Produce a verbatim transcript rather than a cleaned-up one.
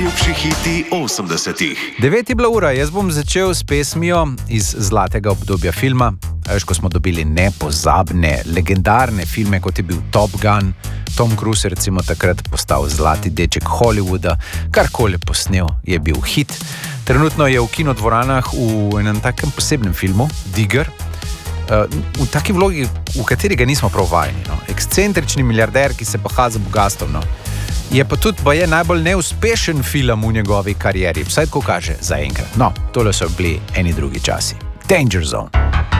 Najljubši hiti osemdesetih. Devet je bila ura, jaz bom začel s pesmijo iz zlatega obdobja filma. Veš, ko smo dobili nepozabne, legendarne filme, kot je bil Top Gun. Tom Cruise je recimo takrat postal zlati deček Hollywooda. Karkoli posnel, je bil hit. Trenutno je v kinodvoranah v enem takem posebnem filmu, Digger. V taki vlogi, v kateri ga nismo prav vajeni. No? Ekscentrični milijarder, ki se baha za bogastvom. No? Je pa tudi je najbolj neuspešen film v njegovi karieri. Vsaj tako kaže zaenkrat. No, tole so bili eni drugi časi. Danger Zone.